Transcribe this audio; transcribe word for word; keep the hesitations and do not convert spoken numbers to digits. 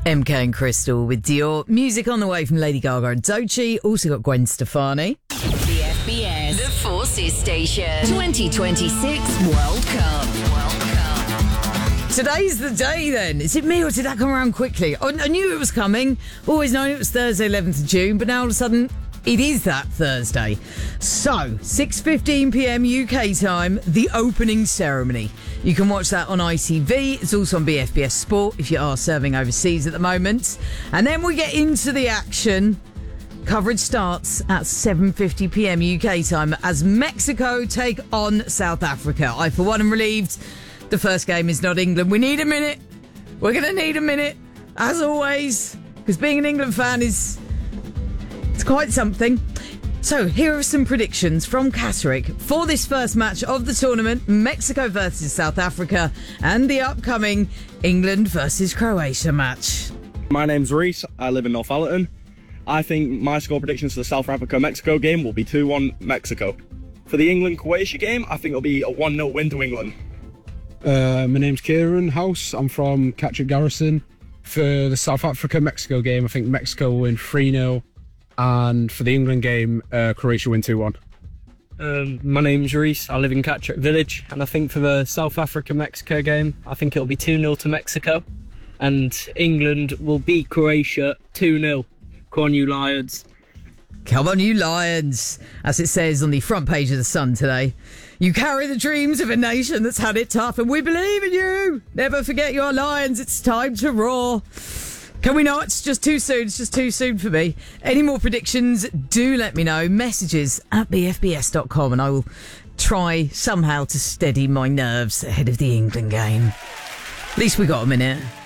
M K and Crystal with Dior. Music on the way from Lady Gaga and Doechii. Also got Gwen Stefani. The F B S, the Forces Station, twenty twenty-six World Cup. World Cup. Today's the day then. Is it me or did that come around quickly? I, I knew it was coming. Always known it was Thursday, eleventh of June, but now all of a sudden it is that Thursday. So, six fifteen p.m. U K time, the opening ceremony. You can watch that on I T V. It's also on B F B S Sport if you are serving overseas at the moment. And then we get into the action. Coverage starts at seven fifty p.m. U K time as Mexico take on South Africa. I, for one, am relieved the first game is not England. We need a minute. We're going to need a minute, as always, because being an England fan is... it's quite something. So, here are some predictions from Catterick for this first match of the tournament, Mexico versus South Africa, and the upcoming England versus Croatia match. My name's Reese. I live in Northallerton. I think my score predictions for the South Africa-Mexico game will be two one Mexico. For the England-Croatia game, I think it'll be a one nil win to England. Uh, my name's Kieran House. I'm from Catterick Garrison. For the South Africa-Mexico game, I think Mexico will win three nil. And for the England game, uh, Croatia win two one. Um, my name's Reese. I live in Catterick Village, and I think for the South Africa-Mexico game, I think it'll be two nil to Mexico, and England will beat Croatia two nil. Come on, you Lions. Come on, you Lions. As it says on the front page of The Sun today, you carry the dreams of a nation that's had it tough, and we believe in you. Never forget your Lions. It's time to roar. Can we not? It's just too soon. It's just too soon for me. Any more predictions, do let me know. Messages at b f b s dot com and I will try somehow to steady my nerves ahead of the England game. At least we got a minute.